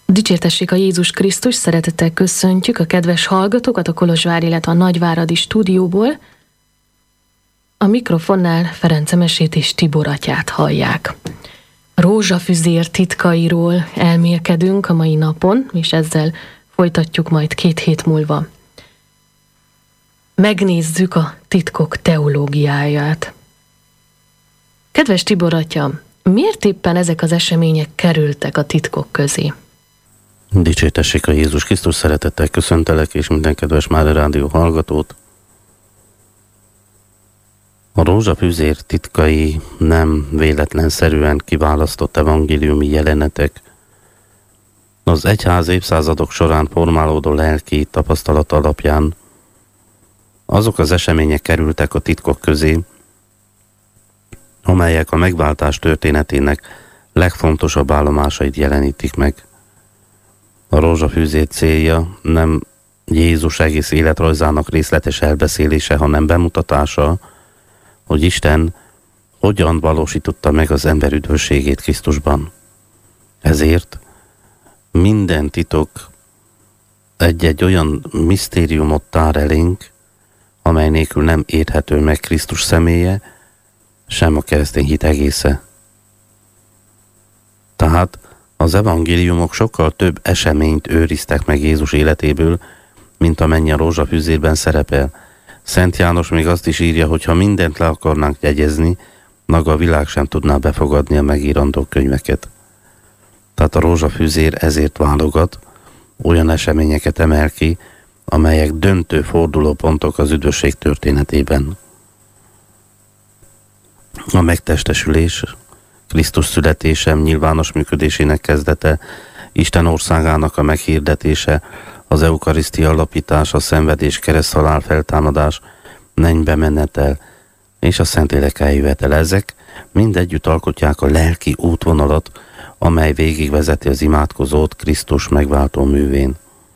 Dicsértessék a Jézus Krisztus, szeretettel köszöntjük a kedves hallgatókat a Kolozsvár, illetve a Nagyváradi stúdióból. A mikrofonnál Ferenc Emesét és Tibor atyát hallják. Rózsafüzér titkairól elmélkedünk a mai napon, és ezzel folytatjuk majd 2 hét múlva. Megnézzük a titkok teológiáját. Kedves Tibor atya, miért éppen ezek az események kerültek a titkok közé? Dicsértessék a Jézus Krisztus, szeretettel köszöntelek, és minden kedves Mária Rádió hallgatót. A rózsafüzér titkai nem véletlenszerűen kiválasztott evangéliumi jelenetek. Az egyház évszázadok során formálódó lelki tapasztalat alapján azok az események kerültek a titkok közé, amelyek a megváltás történetének legfontosabb állomásait jelenítik meg. A rózsafűzér célja nem Jézus egész életrajzának részletes elbeszélése, hanem bemutatása, hogy Isten hogyan valósította meg az ember üdvösségét Krisztusban. Ezért minden titok egy-egy olyan misztériumot tár elénk, amely nélkül nem érthető meg Krisztus személye, sem a keresztény hit egésze. Tehát az evangéliumok sokkal több eseményt őriztek meg Jézus életéből, mint amennyi a rózsafüzérben szerepel. Szent János még azt is írja, hogy ha mindent le akarnánk jegyezni, maga a világ sem tudná befogadni a megírandó könyveket. Tehát a rózsafüzér ezért válogat, olyan eseményeket emel ki, amelyek döntő fordulópontok az üdvösség történetében. A megtestesülés, Krisztus születése, nyilvános működésének kezdete, Isten országának a meghirdetése, az eukarisztia alapítása, szenvedés, kereszthalál, feltámadás, mennybe menetel és a Szentlélek eljövetele. Ezek mind együtt alkotják a lelki útvonalat, amely végigvezeti az imádkozót Krisztus megváltó művén.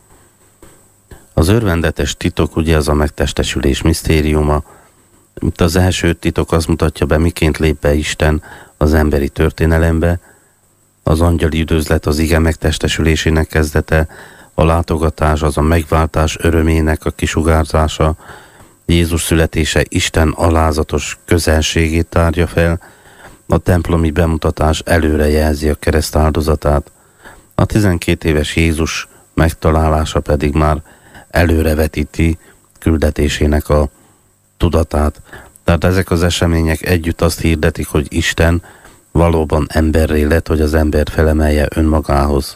Az örvendetes titok ugye az a megtestesülés misztériuma. Itt az első titok azt mutatja be, miként lép be Isten az emberi történelembe, az angyali üdvözlet az ige megtestesülésének kezdete, a látogatás az a megváltás örömének a kisugárzása, Jézus születése Isten alázatos közelségét tárja fel, a templomi bemutatás előre jelzi a kereszt áldozatát, a 12 éves Jézus megtalálása pedig már előrevetíti küldetésének a tudatát. Tehát ezek az események együtt azt hirdetik, hogy Isten valóban emberré lett, hogy az ember felemelje önmagához.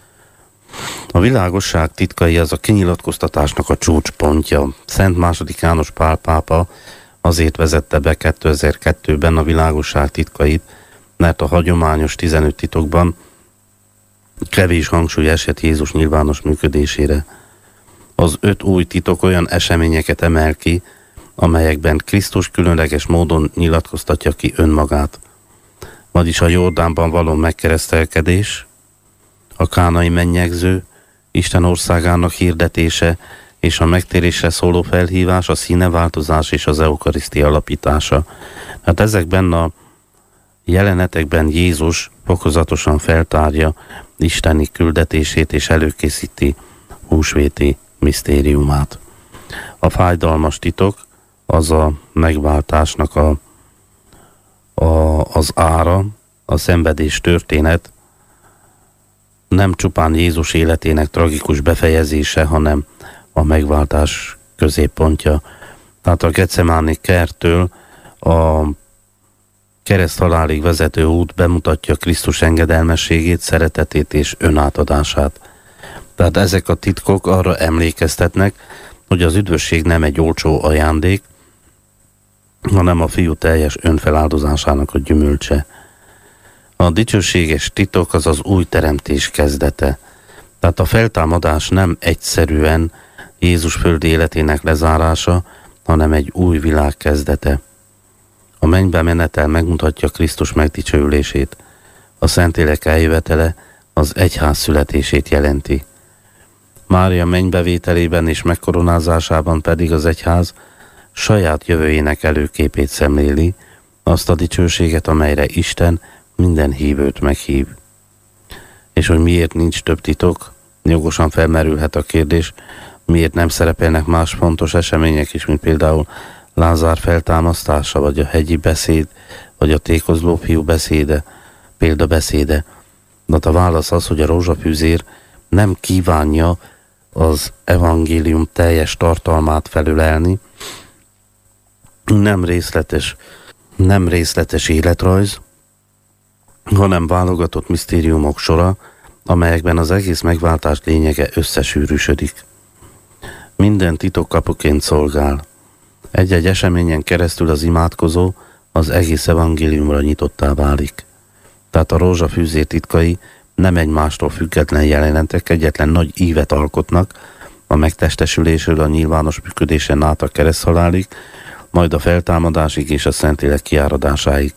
A világosság titkai az a kinyilatkoztatásnak a csúcspontja. Szent II. János Pál pápa azért vezette be 2002-ben a világosság titkait, mert a hagyományos 15 titokban kevés hangsúly esett Jézus nyilvános működésére. Az 5 új titok olyan eseményeket emel ki, amelyekben Krisztus különleges módon nyilatkoztatja ki önmagát. Vagyis a Jordánban való megkeresztelkedés, a kánai mennyegző, Isten országának hirdetése és a megtérésre szóló felhívás, a színeváltozás és az eukarisztia alapítása. Hát ezekben a jelenetekben Jézus fokozatosan feltárja isteni küldetését és előkészíti húsvéti misztériumát. A fájdalmas titok az a megváltásnak az ára, a szenvedés történet, nem csupán Jézus életének tragikus befejezése, hanem a megváltás középpontja. Tehát a Getsemáni kerttől a kereszthalálig vezető út bemutatja Krisztus engedelmességét, szeretetét és önátadását. Tehát ezek a titkok arra emlékeztetnek, hogy az üdvösség nem egy olcsó ajándék, hanem a Fiú teljes önfeláldozásának a gyümölcse. A dicsőséges titok az az új teremtés kezdete. Tehát a feltámadás nem egyszerűen Jézus földi életének lezárása, hanem egy új világ kezdete. A mennybe menetel megmutatja Krisztus megdicsőülését. A Szentlélek eljövetele az egyház születését jelenti. Mária mennybevételében és megkoronázásában pedig az egyház saját jövőjének előképét szemléli, azt a dicsőséget, amelyre Isten minden hívőt meghív. És hogy miért nincs több titok, jogosan felmerülhet a kérdés, miért nem szerepelnek más fontos események is, mint például Lázár feltámasztása, vagy a hegyi beszéd, vagy a tékozló fiú beszéde, példabeszéde. De a válasz az, hogy a rózsafűzér nem kívánja az evangélium teljes tartalmát felülelni, nem részletes életrajz, hanem válogatott misztériumok sora, amelyekben az egész megváltás lényege összesűrűsödik. Minden titokkapuként szolgál. Egy-egy eseményen keresztül az imádkozó az egész evangéliumra nyitottá válik. Tehát a rózsafűzér titkai nem egymástól független jelenetek, egyetlen nagy ívet alkotnak, a megtestesülésről a nyilvános működésen át a kereszthalálig, majd a feltámadásig és a Szentlélek kiáradásáig.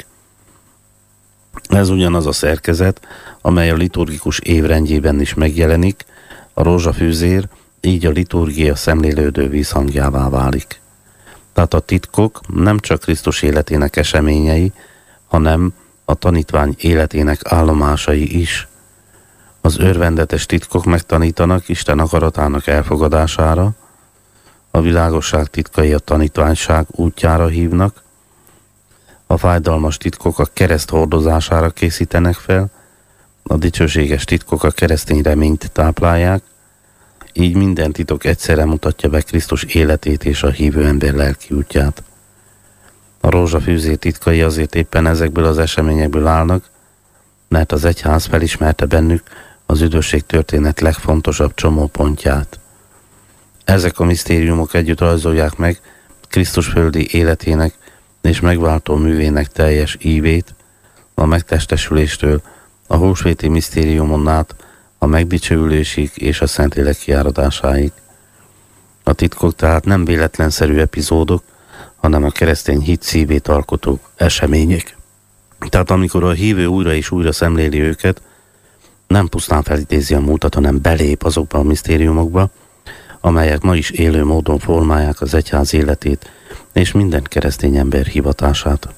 Ez ugyanaz a szerkezet, amely a liturgikus évrendjében is megjelenik, a rózsafűzér így a liturgia szemlélődő vízhangjává válik. Tehát a titkok nem csak Krisztus életének eseményei, hanem a tanítvány életének állomásai is. Az örvendetes titkok megtanítanak Isten akaratának elfogadására, a világosság titkai a tanítványság útjára hívnak, a fájdalmas titkok a kereszt hordozására készítenek fel, a dicsőséges titkok a keresztény reményt táplálják, így minden titok egyszerre mutatja be Krisztus életét és a hívő ember lelki útját. A rózsafűzér titkai azért éppen ezekből az eseményekből állnak, mert az egyház felismerte bennük az üdvösség történet legfontosabb csomópontját. Ezek a misztériumok együtt rajzolják meg Krisztus földi életének és megváltó művének teljes ívét, a megtestesüléstől a húsvéti misztériumon át a megdicsőülésig és a Szentlélek kiáradásáig. A titkok tehát nem véletlenszerű epizódok, hanem a keresztény hit szívét alkotó események. Tehát amikor a hívő újra és újra szemléli őket, nem pusztán felidézi a múltat, hanem belép azokba a misztériumokba, amelyek ma is élő módon formálják az egyház életét és minden keresztény ember hivatását.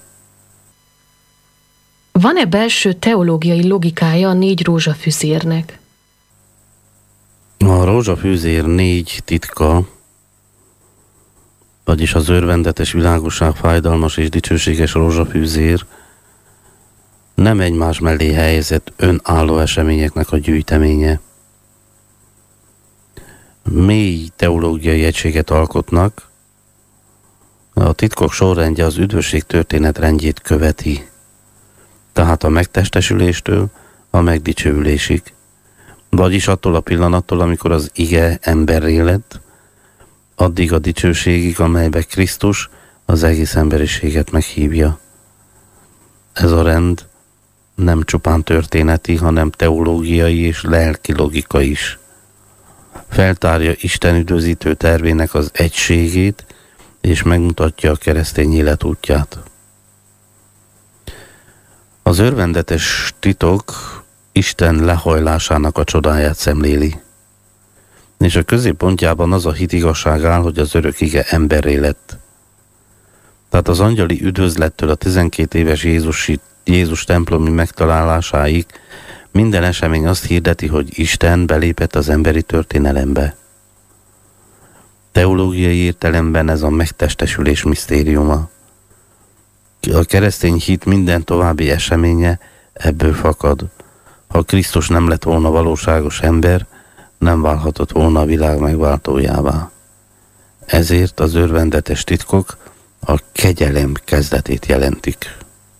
Van-e belső teológiai logikája a 4 rózsafűzérnek? A rózsafűzér 4 titka, vagyis az örvendetes világosság, fájdalmas és dicsőséges rózsafűzér nem egymás mellé helyezett önálló eseményeknek a gyűjteménye. Mély teológiai egységet alkotnak, a titkok sorrendje az üdvösség történet rendjét követi, tehát a megtestesüléstől a megdicsőülésig, vagyis attól a pillanattól, amikor az ige emberré lett, addig a dicsőségig, amelybe Krisztus az egész emberiséget meghívja. Ez a rend nem csupán történeti, hanem teológiai és lelki logika is. Feltárja Isten üdvözítő tervének az egységét, és megmutatja a keresztény élet útját. Az örvendetes titok Isten lehajlásának a csodáját szemléli, és a középpontjában az a hitigasság áll, hogy az örök ige emberré lett. Tehát az angyali üdvözlettől a 12 éves Jézus templomi megtalálásáig minden esemény azt hirdeti, hogy Isten belépett az emberi történelembe. Teológiai értelemben ez a megtestesülés misztériuma. A keresztény hit minden további eseménye ebből fakad. Ha Krisztus nem lett volna valóságos ember, nem válhatott volna a világ megváltójává. Ezért az örvendetes titkok a kegyelem kezdetét jelentik.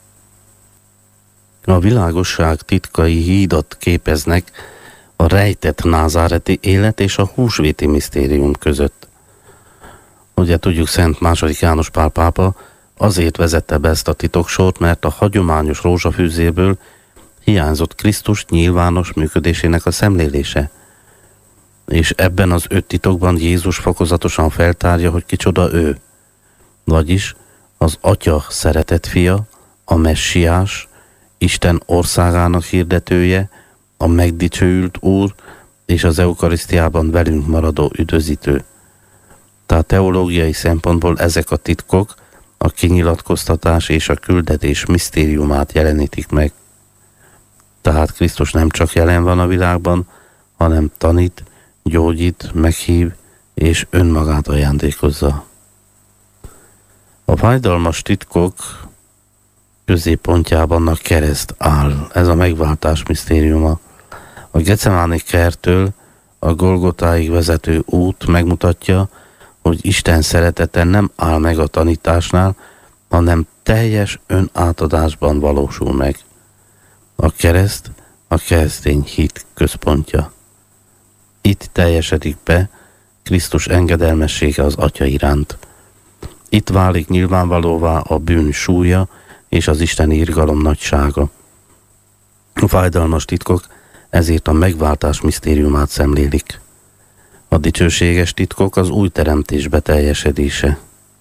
A világosság titkai hídat képeznek a rejtett názáreti élet és a húsvéti misztérium között. Ugye tudjuk, Szent II. János Pál pápa azért vezette be ezt a titoksort, mert a hagyományos rózsafűzérből hiányzott Krisztus nyilvános működésének a szemlélése. És ebben az 5 titokban Jézus fokozatosan feltárja, hogy kicsoda ő. Vagyis az Atya szeretett fia, a messiás, Isten országának hirdetője, a megdicsőült Úr és az eukarisztiában velünk maradó üdvözítő. Tehát teológiai szempontból ezek a titkok a kinyilatkoztatás és a küldetés misztériumát jelenítik meg. Tehát Krisztus nem csak jelen van a világban, hanem tanít, gyógyít, meghív és önmagát ajándékozza. A fájdalmas titkok középpontjában a kereszt áll. Ez a megváltás misztériuma. A Gecemáni kerttől a Golgotáig vezető út megmutatja, hogy Isten szeretete nem áll meg a tanításnál, hanem teljes önátadásban valósul meg. A kereszt a keresztény hit központja. Itt teljesedik be Krisztus engedelmessége az Atya iránt. Itt válik nyilvánvalóvá a bűn súlya és az isteni irgalom nagysága. A fájdalmas titkok ezért a megváltás misztériumát szemlélik. A dicsőséges titkok az új teremtés beteljesedése.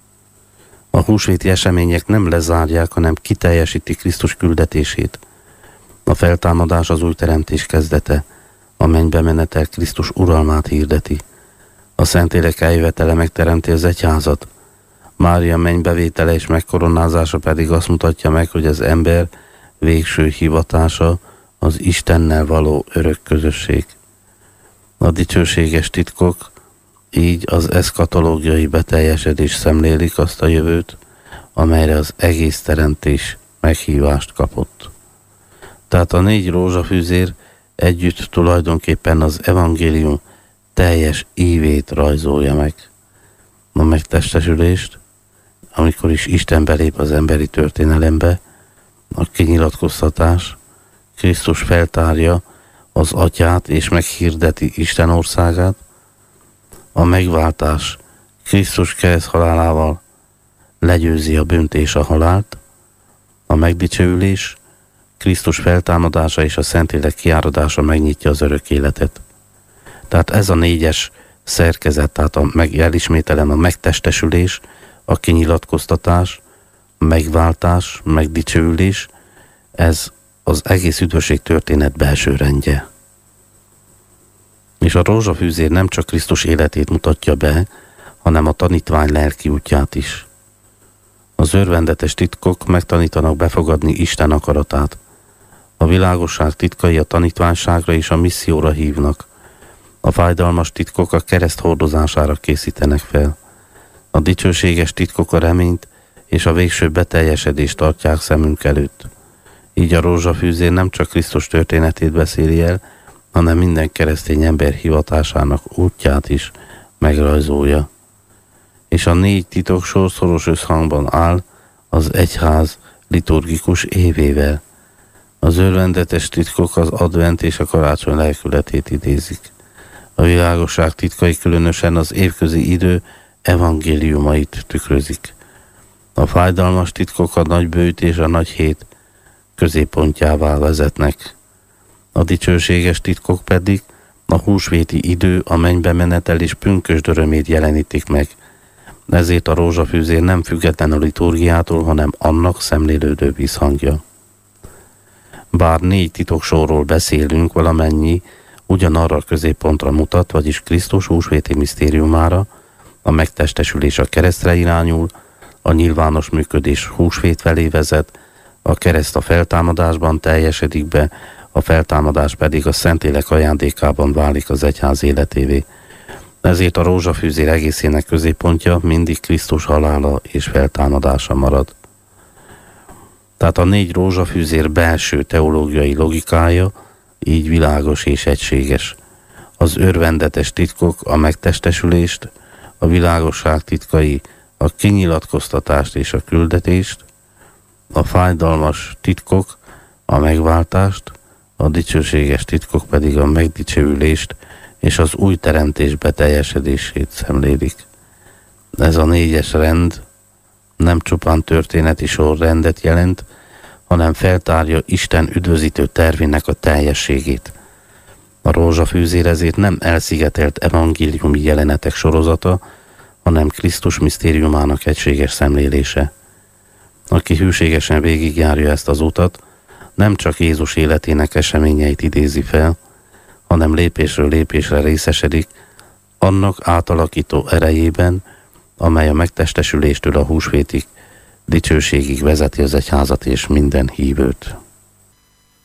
A húsvéti események nem lezárják, hanem kiteljesítik Krisztus küldetését. A feltámadás az új teremtés kezdete, a mennybe menetel Krisztus uralmát hirdeti. A Szentlélek eljövetele megteremti az egyházat. Mária mennybevétele és megkoronázása pedig azt mutatja meg, hogy az ember végső hivatása az Istennel való örök közösség. A dicsőséges titkok így az eszkatológiai beteljesedés szemlélik azt a jövőt, amelyre az egész teremtés meghívást kapott. Tehát a 4 rózsafűzér együtt tulajdonképpen az evangélium teljes ívét rajzolja meg. A megtestesülést, amikor is Isten belép az emberi történelembe, a kinyilatkoztatás, Krisztus feltárja az Atyát és meghirdeti Isten országát, a megváltás Krisztus kereszthalálával legyőzi a bűnt és a halált, a megdicsőülés Krisztus feltámadása és a Szentlélek kiáradása megnyitja az örök életet. Tehát ez a 4-es szerkezet, tehát elismételem, a megtestesülés, a kinyilatkoztatás, a megváltás, megdicsőülés, ez az egész üdvösség történet belső rendje. És a rózsafűzér nem csak Krisztus életét mutatja be, hanem a tanítvány lelki útját is. Az örvendetes titkok megtanítanak befogadni Isten akaratát. A világosság titkai a tanítványságra és a misszióra hívnak. A fájdalmas titkok a kereszt hordozására készítenek fel. A dicsőséges titkok a reményt és a végső beteljesedést tartják szemünk előtt. Így a rózsafűzér nem csak Krisztus történetét beszéli el, hanem minden keresztény ember hivatásának útját is megrajzolja. És a 4 titoksor szoros összhangban áll az egyház liturgikus évével. Az örvendetes titkok az advent és a karácsony lelkületét idézik. A világosság titkai különösen az évközi idő evangéliumait tükrözik. A fájdalmas titkok a nagy bőjt és a nagy hét középpontjává vezetnek. A dicsőséges titkok pedig a húsvéti idő, a mennybe menetel és pünkösd örömét jelenítik meg. Ezért a rózsafűzér nem független a liturgiától, hanem annak szemlélődő visszhangja. Bár 4 titoksorról beszélünk, valamennyi ugyanarra a középpontra mutat, vagyis Krisztus húsvéti misztériumára, a megtestesülés a keresztre irányul, a nyilvános működés húsvét felé vezet, a kereszt a feltámadásban teljesedik be, a feltámadás pedig a Szentlélek ajándékában válik az egyház életévé. Ezért a rózsafűzér egészének középpontja mindig Krisztus halála és feltámadása marad. Tehát a 4 rózsafűzér belső teológiai logikája így világos és egységes. Az örvendetes titkok a megtestesülést, a világosság titkai a kinyilatkoztatást és a küldetést, a fájdalmas titkok a megváltást, a dicsőséges titkok pedig a megdicsőülést és az új teremtés beteljesedését szemlélik. Ez a 4-es rend nem csupán történeti sorrendet jelent, hanem feltárja Isten üdvözítő tervének a teljességét. A rózsafűzér ezért nem elszigetelt evangéliumi jelenetek sorozata, hanem Krisztus misztériumának egységes szemlélése. Aki hűségesen végigjárja ezt az utat, nem csak Jézus életének eseményeit idézi fel, hanem lépésről lépésre részesedik annak átalakító erejében, amely a megtestesüléstől a húsvétig dicsőségig vezeti az egyházat és minden hívőt.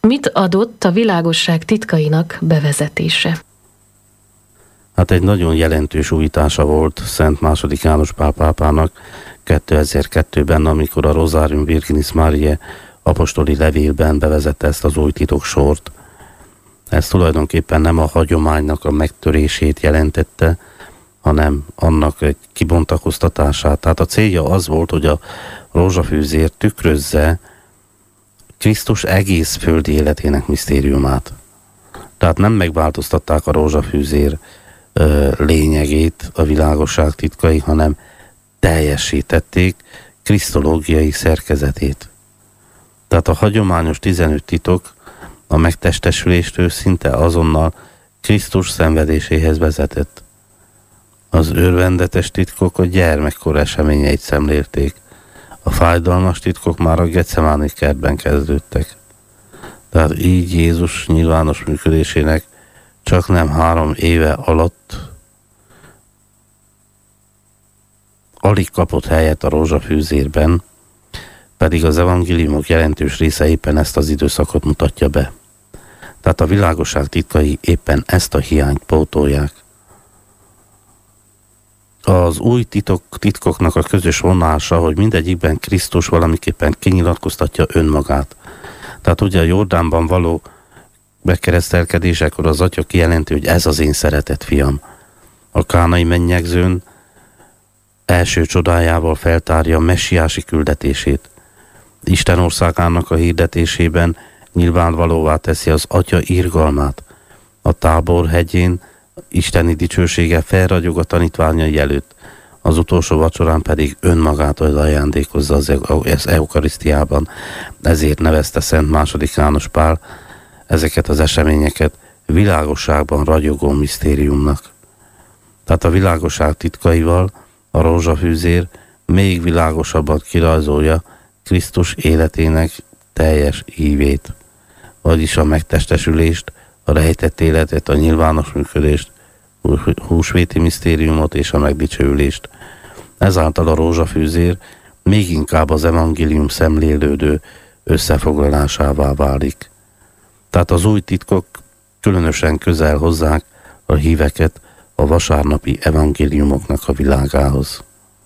Mit adott a világosság titkainak bevezetése? Hát egy nagyon jelentős újítása volt Szent II. János Pál pápának 2002-ben, amikor a Rosarium Virginis Mariae apostoli levélben bevezette ezt az új titoksort. Ez tulajdonképpen nem a hagyománynak a megtörését jelentette, hanem annak egy kibontakoztatását. Tehát a célja az volt, hogy a rózsafűzér tükrözze Krisztus egész földi életének misztériumát. Tehát nem megváltoztatták a rózsafűzér lényegét, a világosság titkai, hanem teljesítették krisztológiai szerkezetét. Tehát a hagyományos 15 titok a megtestesüléstől szinte azonnal Krisztus szenvedéséhez vezetett. Az örvendetes titkok a gyermekkor eseményeit szemlélték. A fájdalmas titkok már a Getsemáni kertben kezdődtek. Tehát így Jézus nyilvános működésének csak nem 3 éve alatt alig kapott helyet a rózsafűzérben, pedig az evangéliumok jelentős része éppen ezt az időszakot mutatja be. Tehát a világosság titkai éppen ezt a hiányt pótolják. Az új titkoknak a közös vonása, hogy mindegyikben Krisztus valamiképpen kinyilatkoztatja önmagát. Tehát ugye a Jordánban való bekeresztelkedésekor az Atya kijelenti, hogy ez az én szeretett fiam. A kánai mennyegzőn első csodájával feltárja messiási küldetését. Isten országának a hirdetésében nyilvánvalóvá teszi az Atya irgalmát. A Tábor hegyén isteni dicsősége felragyog a tanítványai előtt, az utolsó vacsorán pedig önmagát ajándékozza az eukarisztiában. Ezért nevezte Szent II. János Pál ezeket az eseményeket világosságban ragyogó misztériumnak. Tehát a világosság titkaival a rózsafűzér még világosabban kirajzolja Krisztus életének teljes ívét, vagyis a megtestesülést, a rejtett életet, a nyilvános működést, húsvéti misztériumot és a megdicsőülést. Ezáltal a rózsafűzér még inkább az evangélium szemlélődő összefoglalásává válik. Tehát az új titkok különösen közel hozzák a híveket a vasárnapi evangéliumoknak a világához.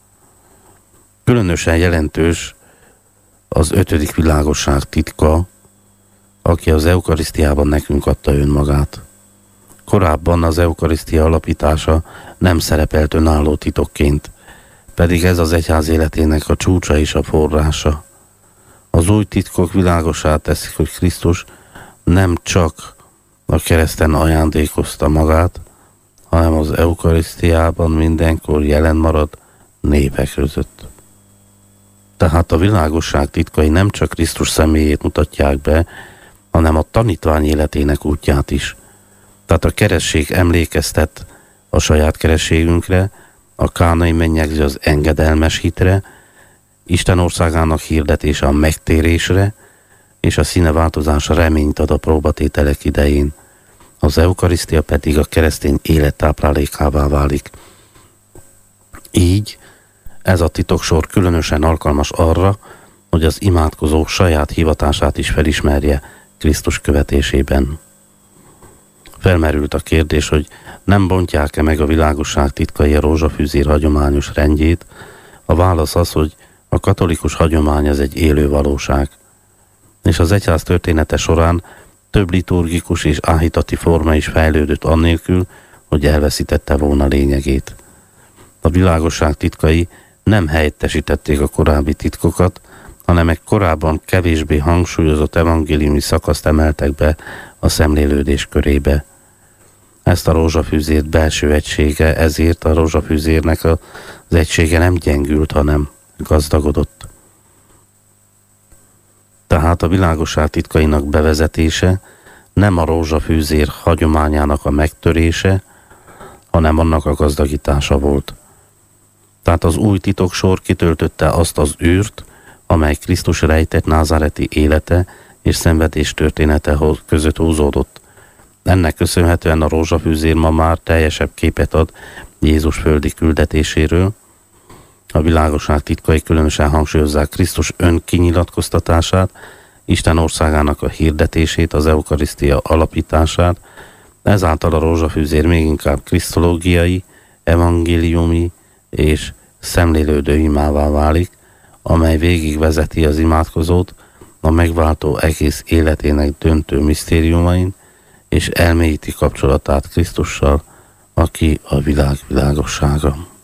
Különösen jelentős az 5. világosság titka, aki az eukarisztiában nekünk adta önmagát. Korábban az eukarisztia alapítása nem szerepelt önálló titokként, pedig ez az egyház életének a csúcsa és a forrása. Az új titkok világossá teszik, hogy Krisztus nem csak a kereszten ajándékozta magát, hanem az eukarisztiában mindenkor jelen marad népek között. Tehát a világosság titkai nem csak Krisztus személyét mutatják be, hanem a tanítvány életének útját is. Tehát a keresztség emlékeztet a saját kerességünkre, a kánai mennyegző az engedelmes hitre, Isten országának hirdetése a megtérésre, és a színeváltozás reményt ad a próbatételek idején. Az eukarisztia pedig a keresztény élet táplálékává válik. Így ez a titoksor különösen alkalmas arra, hogy az imádkozó saját hivatását is felismerje Krisztus követésében. Felmerült a kérdés, hogy nem bontják-e meg a világosság titkai a rózsafűzér hagyományos rendjét. A válasz az, hogy a katolikus hagyomány ez egy élő valóság, és az egyház története során több liturgikus és áhítati forma is fejlődött annélkül, hogy elveszítette volna lényegét. A világosság titkai nem helyettesítették a korábbi titkokat, hanem egy korábban kevésbé hangsúlyozott evangéliumi szakaszt emeltek be a szemlélődés körébe. Ezt a rózsafűzér belső egysége, ezért a rózsafűzérnek az egysége nem gyengült, hanem gazdagodott. Tehát a világosság titkainak bevezetése nem a rózsafűzér hagyományának a megtörése, hanem annak a gazdagítása volt. Tehát az új titoksor kitöltötte azt az űrt, amely Krisztus rejtett názáreti élete és szenvedés története között húzódott. Ennek köszönhetően a rózsafűzér ma már teljesebb képet ad Jézus földi küldetéséről. A világosság titkai különösen hangsúlyozzák Krisztus önkinyilatkoztatását Isten országának a hirdetését, az eukarisztia alapítását, ezáltal a rózsafűzér még inkább krisztológiai, evangéliumi és szemlélődő imává válik, amely végigvezeti az imádkozót a megváltó egész életének döntő misztériumain, és elmélyíti kapcsolatát Krisztussal, aki a világ világossága.